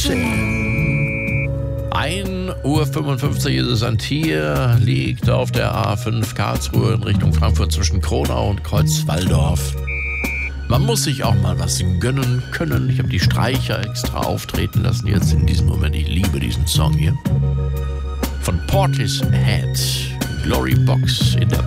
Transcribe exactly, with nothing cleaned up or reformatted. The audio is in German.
ein Uhr fünfundfünfzig ist es an Trier, liegt auf der A fünf Karlsruhe in Richtung Frankfurt zwischen Kronau und Kreuzwaldorf. Man muss sich auch mal was gönnen können. Ich habe die Streicher extra auftreten lassen jetzt in diesem Moment. Ich liebe diesen Song hier. Von Portishead, Glory Box in der